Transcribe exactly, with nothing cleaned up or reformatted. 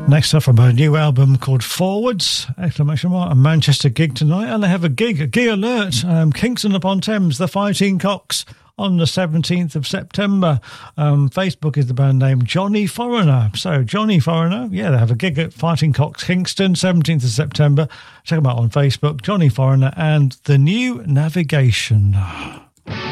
Next up from a new album called Forwards, exclamation mark, a Manchester gig tonight, and they have a gig, a gig alert, um, Kingston upon Thames, the Fighting Cocks, on the seventeenth of September. Um, Facebook is the band name Johnny Foreigner. So Johnny Foreigner, yeah, they have a gig at Fighting Cocks Kingston, seventeenth of September. Check them out on Facebook, Johnny Foreigner and The New Navigation.